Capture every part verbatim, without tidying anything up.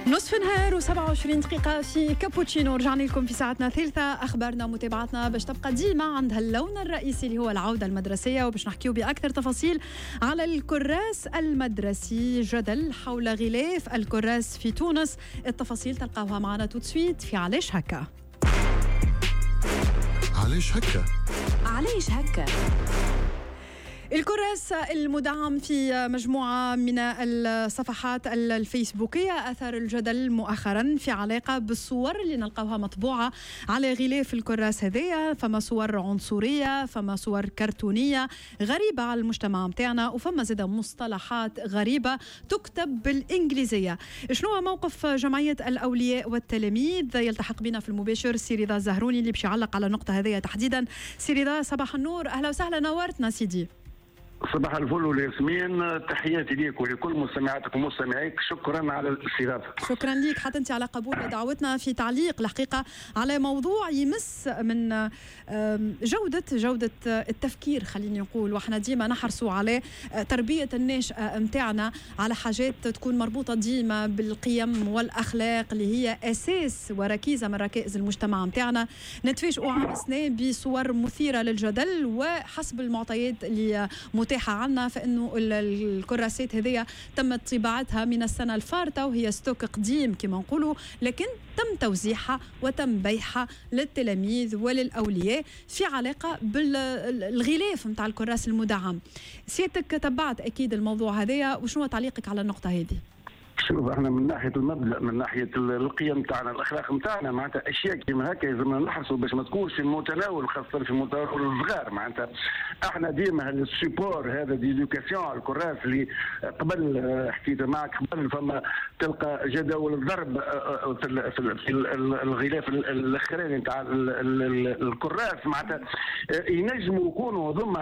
نصف نهار وسبعة وعشرين دقيقة في كابوتشينو. رجعنا لكم في ساعتنا الثالثة، أخبارنا متابعتنا باش تبقى ديما عند هاللون الرئيسي اللي هو العودة المدرسية، وباش نحكيو بأكثر تفاصيل على الكراس المدرسي. جدل حول غلاف الكراس في تونس، التفاصيل تلقاوها معنا توتسويت في علاش هكا. علاش هكا علاش هكا الكراس المدعم في مجموعة من الصفحات الفيسبوكية أثار الجدل مؤخرا في علاقة بالصور اللي نلقاوها مطبوعة على غلاف الكراس هذيا. فما صور عنصرية، فما صور كرتونية غريبة على المجتمع متاعنا، وفما زادة مصطلحات غريبة تكتب بالإنجليزية. شنو هو موقف جمعية الأولياء والتلاميذ؟ يلتحق بنا في المباشر سي رضا الزهروني اللي باش يعلق على النقطة هذيا تحديدا. سي رضا صباح النور، أهلا وسهلا، نورتنا سيدي. صباح الفل والياسمين، تحياتي ليك ولكل مستمعاتك ومستمعيك، شكرا على الاستضافه. شكرا ليك حتى انت على قبول دعوتنا في تعليق الحقيقه على موضوع يمس من جوده جوده التفكير، خليني نقول. واحنا ديما نحرصوا على تربيه الناشئه متاعنا على حاجات تكون مربوطه ديما بالقيم والاخلاق اللي هي اساس وركيزه من ركائز المجتمع متاعنا. نتفاجئوا عام سنه بصور مثيره للجدل، وحسب المعطيات اللي متاحة عنا فإنه الكراسات هذه تمت طباعتها من السنة الفارطة وهي ستوك قديم كما نقولوا، لكن تم توزيعها وتم بيعها للتلاميذ وللأولياء في علاقة بالغلاف متاع الكراس المدعم. سيادتك تبعت أكيد الموضوع هذا، وشنو تعليقك على النقطة هذه؟ شوف، احنا من ناحيه المبدا، من ناحيه القيم تاعنا، الاخلاق نتاعنا، معناتها اشياء كيما هكا لازمنا نحرصوا باش ما تكونش في المتناول، خاصه في المتناول الصغار. معناتها احنا ديما السيبور هذا ديدوكاسيون الكراس اللي قبل حكيت معك قبل، فما تلقى جداول الضرب في الغلاف الاخراني نتاع الكراس، معناتها ينجموا يكونوا هذوما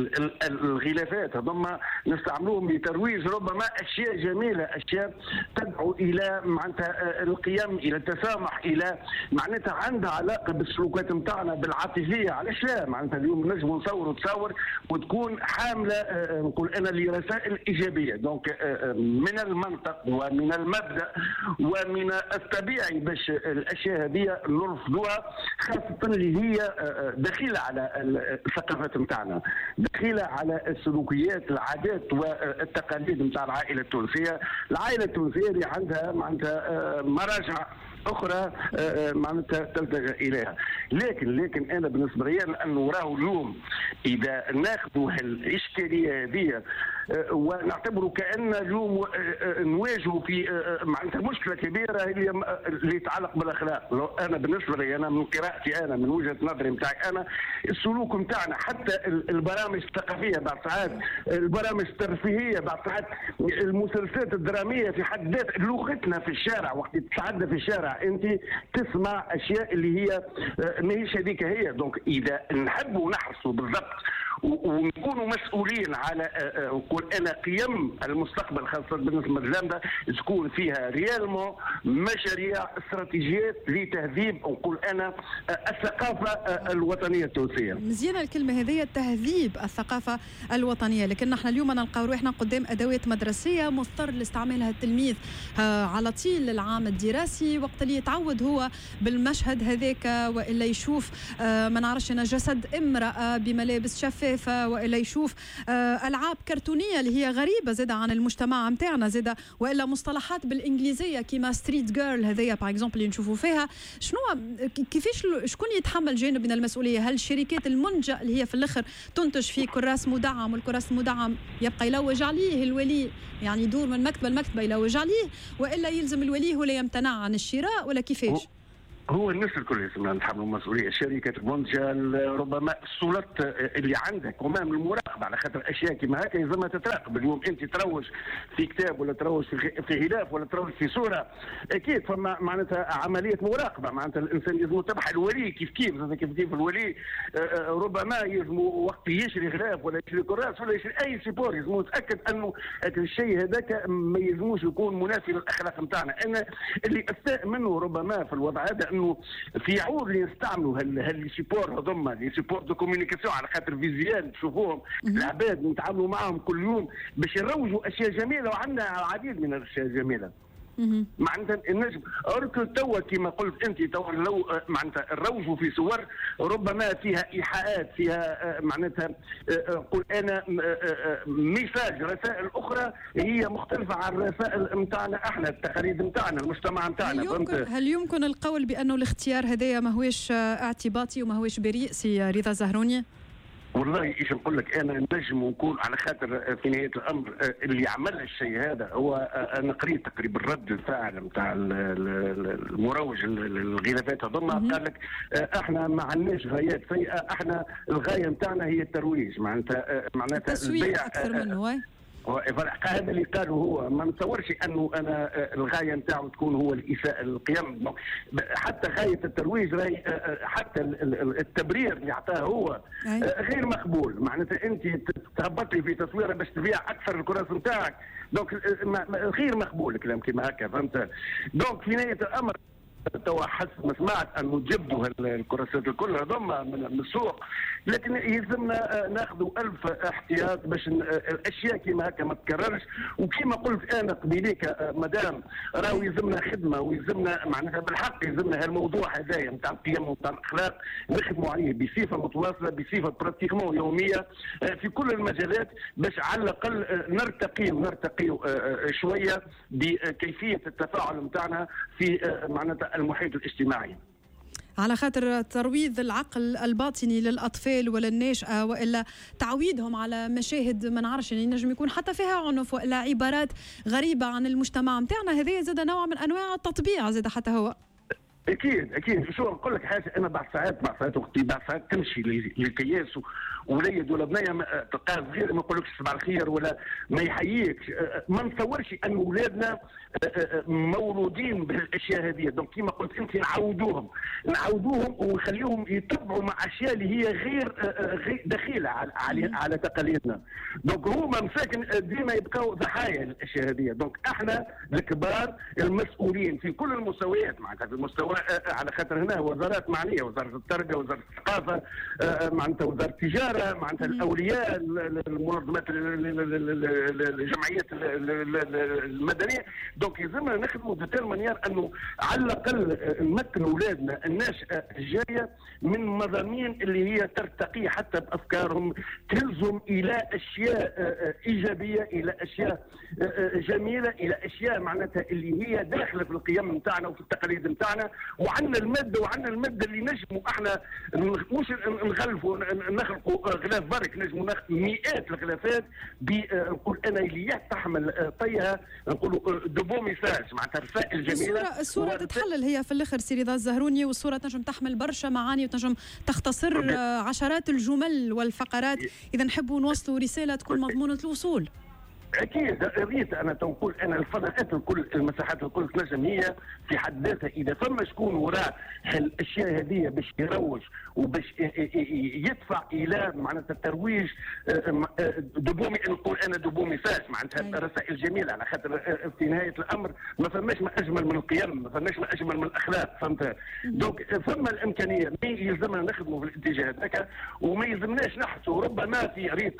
الغلافات هذوما نستعملوهم لترويج ربما اشياء جميله، اشياء تدعو الى معناتها القيم، الى التسامح، الى معناتها عندها علاقه بالسلوكات نتاعنا بالعاطفيه. علاش لا؟ معناتها اليوم نجموا نصوروا تصور وتكون حامله نقول انا لرسائل ايجابيه. دونك من المنطق ومن المبدا ومن الطبيعي باش الاشياء هذه نرفضوها، خاصه اللي هي دخيله على الثقافات نتاعنا، دخيله على السلوكيات، العادات والتقاليد نتاع العائله التونسيه. العائله التونسيه اللي عندها معناتها مراجع اخرى معناتها تلتجا اليها. لكن لكن انا بالنسبه لي لانه راهو اليوم اذا ناخذوا الاشكاليه هذه ونعتبروا كان اليوم نواجهوا في معناتها مشكله كبيره اللي اللي تتعلق بالاخلاق. لو انا بالنسبه لي، انا من قراءتي، انا من وجهه نظري نتاعي، انا السلوك نتاعنا حتى البرامج الثقافيه بعض ساعات، البرامج الترفيهيه بعض ساعات، المسلسلات الدراميه في حد ذات، لغتنا في الشارع وقت تتعدى في الشارع انت تسمع اشياء اللي هي ماهيش هذيك هي. دونك اذا نحبوا نحرصوا بالضبط ونكونوا مسؤولين على نقول انا قيم المستقبل، خاصه بالنسبه للامدا، تكون فيها ريالمون مشاريع استراتيجيات لتهذيب نقول انا الثقافه الوطنيه التونسيه. مزيانه الكلمه هذه، تهذيب الثقافه الوطنيه. لكن نحن اليوم نلقاو روحنا قدام ادوات مدرسيه مضطر لاستعمالها التلميذ على طيل العام الدراسي، وقت اللي يتعود هو بالمشهد هذاك، والا يشوف ما نعرفش انا جسد امراه بملابس شفافه، والا يشوف العاب كرتونيه اللي هي غريبه زاده عن المجتمع نتاعنا زاده، والا مصطلحات بالانجليزيه كيما ستريت جيرل هذيا باغ اكزومبل اللي نشوفوا فيها. شنو كيفاش شكون يتحمل جانب من المسؤوليه؟ هل الشركات المنتجه اللي هي في الاخر تنتج في كراس مدعم، والكراس المدعم يبقى يلوج عليه الولي، يعني يدور من مكتبه لمكتبه يلوج عليه، والا يلزم الولي هو اللي يمتنع عن الشراء، ولا كيفاش؟ هو الناس الكل يسمى نتحملوا المسؤوليه، شركه المنتجه، ربما السلطات اللي عندك ومام المراقبه، على خاطر اشياء كما هكا يلزمها تتراقب. اليوم انت تروج في كتاب ولا تروج في غلاف ولا تروج في صوره، اكيد فما معناتها عمليه مراقبه، معناتها الانسان يلزم يتبع الولي كيف كيف كيف كيف الولي ربما يلزم وقت يشري غلاف ولا يشري كراس ولا يشري اي سيبور يلزم يتاكد انه الشيء هذاك ما يلزموش يكون منافي للاخلاق نتاعنا. انا اللي استاء منه ربما في الوضع هذا انه في عود اللي يستعملوا هالسيبور هذوما لي سيبور دو كوميونيكاسيون، على خاطر فيزيال تشوفوهم العباد نتعاملوا معهم كل يوم باش يروجوا اشياء جميله، وعندنا العديد من الاشياء الجميله. معناتها النجم اركل توا كما قلت انت توا لو معناتها الروج في صور ربما فيها ايحاءات، فيها معناتها قل انا ميساج، رسائل اخرى هي مختلفه عن الرسائل نتاعنا احنا، التقاليد نتاعنا، المجتمع نتاعنا. هل يمكن هل يمكن القول بانه الاختيار هذايا ما هوش اعتباطي وما هوش بريء سي رضا الزهروني؟ والله ايش نقول لك، انا نجم نكون على خاطر في نهايه الامر اللي عمل الشيء هذا هو انا قريت تقريبا رد الفعل نتاع المروج الغلافات هذوما، قال لك احنا ما عندناش غايات سيئه، احنا الغايه نتاعنا هي الترويج، معناتها معناتها التسويق اكثر منه. هذا اللي قاله هو، ما نتصورش انه انا الغايه نتاعو تكون هو الاساءه القيم، حتى غايه الترويج حتى التبرير اللي اعطاه هو غير مقبول. معناتها انت تهبط لي في تصويره باش تبيع اكثر الكراس نتاعك، دونك غير مقبول الكلام كما هكا، فهمت؟ دونك في نهايه الامر توا حسب ما سمعت انه جبدوا الكراسات الكل هذوما من السوق، لكن يلزمنا ناخذوا ألف احتياط باش الاشياء كيما هكا ما تكررش. وكيما قلت انا قبيليك مدام راهو يلزمنا خدمه ويلزمنا معناتها بالحق يلزمنا هالموضوع هذايا نتاع القيم ونتاع الاخلاق نخدموا عليه بصفه متواصله بصفه براتيكمون يوميه في كل المجالات، باش على الاقل نرتقي ونرتقي شويه بكيفيه التفاعل نتاعنا في معناتها المحيط الاجتماعي. على خاطر ترويض العقل الباطني للاطفال ولا الناشئه والا تعويدهم على مشاهد ما نعرفش يعني نجم يكون حتى فيها عنف والا عبارات غريبه عن المجتمع نتاعنا، هذا زاد نوع من انواع التطبيع زاد حتى هو. اكيد اكيد. شو نقول لك حاجه، انا بعد ساعات بعد ساعات وقتي بعد ساعات تمشي للقياس وليد ولا بنيه تلقاه صغير ما يقولكش صباح الخير ولا ما يحييكش، ما نتصورش ان اولادنا مولودين بالاشياء هذه. دونك كيما قلت انت نعودوهم نعودوهم ونخليهم يتبعوا مع اشياء اللي هي غير غير دخيله على على تقاليدنا. دونك هما مساكن ديما يبقاو ضحايا للاشياء هذه. دونك احنا الكبار المسؤولين في كل المستويات، معناتها في المستوى على خاطر هنا وزارات معنيه، وزاره التربيه، وزاره الثقافه، معناتها وزاره التجاره، معناتها الاولياء، المنظمات، الجمعيات المدنيه. دونك يلزمنا نخدموا دو تيل مانيير انه على الاقل نمكن اولادنا الناشئه الجايه من مضامين اللي هي ترتقي حتى بافكارهم، تلزم الى اشياء ايجابيه، الى اشياء جميله، الى اشياء معناتها اللي هي داخله في القيم نتاعنا وفي التقاليد نتاعنا. وعندنا الماده وعندنا الماده اللي نجموا احنا مش نغلفوا نخلقوا غلاف برك، نجموا ناخذ مئات الغلافات نقول انا اللي تحمل طيها نقولوا دبو ميساج، معناتها رسائل جميله. الصوره الصوره تتحلل هي في الاخر سي رضا الزهروني، والصوره تنجم تحمل برشا معاني وتنجم تختصر عشرات الجمل والفقرات اذا نحبوا نوصلوا رساله تكون مضمونه الوصول. اكيد ريت انا تنقول انا الفضاءات الكل المساحات الكل تنجم هي في حد ذاتها اذا فما شكون وراء الاشياء هذه باش يروج وباش يدفع الى معناتها الترويج دبومي، نقول انا دبو ميساج معناتها رسائل جميله، على خاطر في نهايه الامر ما فماش ما اجمل من القيم، ما فماش ما اجمل من الاخلاق، فهمت؟ دونك فما الامكانيه ما يلزمنا نخدموا في الاتجاه هذاك وما يلزمناش نحسوا ربما في ريت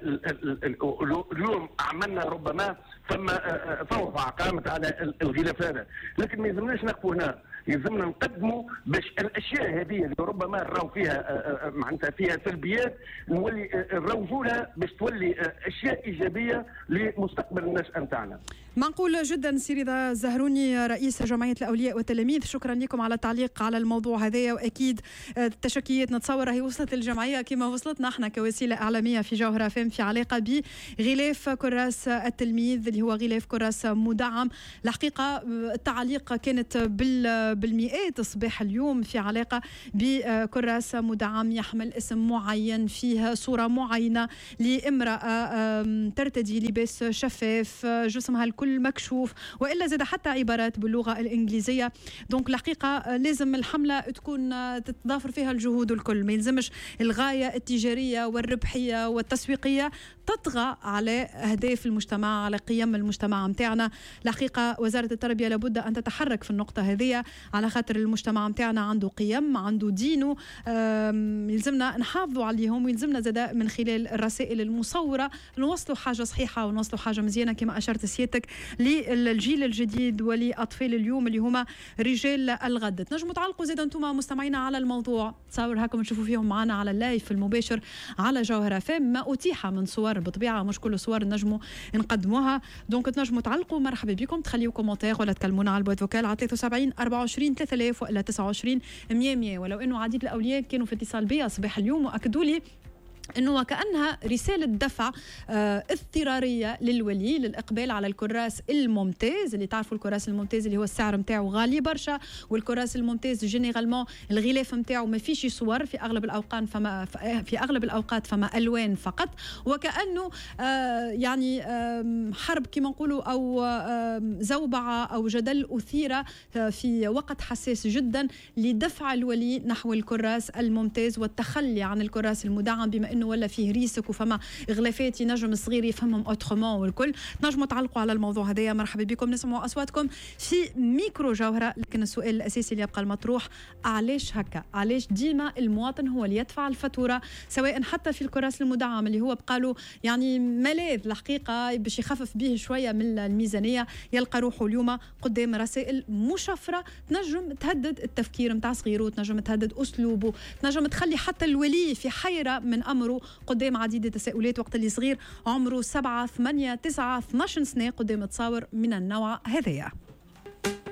اليوم عملنا ربما فما فوضى قامت على الغلاف هذا، لكن ما يلزمناش نقفوا هنا، يلزمنا نقدموا باش الاشياء هذه اللي ربما نراو فيها معناتها فيها سلبيات نولي نروجوا لها باش تولي اشياء ايجابيه لمستقبل النشأة نتاعنا. معقول جدا سي رضا الزهروني رئيس جمعيه الاولياء والتلاميذ، شكرا لكم على التعليق على الموضوع هذايا، واكيد التشكيات نتصور هي وصلت الجمعيه كما وصلتنا احنا كوسيله اعلاميه في جوهره فهم في علاقه بغلاف كراس التلميذ اللي هو غلاف كراس مدعم. الحقيقه التعليق كانت بالمئات صباح اليوم في علاقه بكراس مدعم يحمل اسم معين فيها صوره معينه لامراه ترتدي لباس شفاف جسمها الكل مكشوف والا زاد حتى عبارات باللغه الانجليزيه. دونك الحقيقه لازم الحمله تكون تتضافر فيها الجهود الكل، ما يلزمش الغايه التجاريه والربحيه والتسويقيه تطغى على اهداف المجتمع، على قيم المجتمع نتاعنا. الحقيقه وزاره التربيه لابد ان تتحرك في النقطه هذه، على خاطر المجتمع نتاعنا عنده قيم، عنده دينه، يلزمنا نحافظوا عليهم، ويلزمنا زاد من خلال الرسائل المصوره نوصلوا حاجه صحيحه ونوصلوا حاجه مزيانه كما اشرت سيادتك. للجيل الجديد ولأطفال اليوم اللي هما رجال الغد. تنجموا تعلقوا زيد انتم مستمعينا على الموضوع، تصور هاكم تشوفوا فيهم معنا على اللايف المباشر على جوهرة فام، ما أتيح من صور بالطبيعة مش كل صور نجموا نقدموها، دونك تنجموا تعلقوا. مرحبا بكم، تخليوا كومنتير ولا تكلمونا على البوت فوكال على ثلاثة وسبعين أربعة وعشرين ثلاثة آلاف ولا تسعة وعشرين مية مية. ولو انه عديد الاولياء كانوا في اتصال بي صباح اليوم واكدوا لي انه وكانها رساله دفع آه اضطراريه للولي للاقبال على الكراس الممتاز. اللي تعرفوا الكراس الممتاز اللي هو السعر نتاعو غالي برشا، والكراس الممتاز جينيرالمون الغلاف نتاعو ما فيش صور، في اغلب الاوقات فما في اغلب الاوقات فما الوان فقط، وكانه آه يعني آه حرب كما نقولوا او آه زوبعه او جدل اثير في وقت حساس جدا لدفع الولي نحو الكراس الممتاز والتخلي عن الكراس المدعم، بما انه ولا فيه ريسك وفما غلافات ينجم الصغير يفهمهم اوترومون والكل. تنجموا تعلقوا على الموضوع هذايا. مرحبا بكم، نسمعوا اصواتكم في ميكرو جوهره. لكن السؤال الاساسي اللي يبقى المطروح، علاش هكا؟ علاش ديما المواطن هو اللي يدفع الفاتوره، سواء حتى في الكراس المدعم اللي هو بقالوا يعني ملاذ الحقيقه باش يخفف به شويه من الميزانيه، يلقى روحه اليوم قدام رسائل مشفره تنجم تهدد التفكير نتاع صغيره، تنجم تهدد اسلوبه، تنجم تخلي حتى الولي في حيره من امره قدام عديد التساؤلات، وقت اللي صغير عمره سبعة ثمانية تسعة اثناش سنة قدام تصاور من النوع هذايا.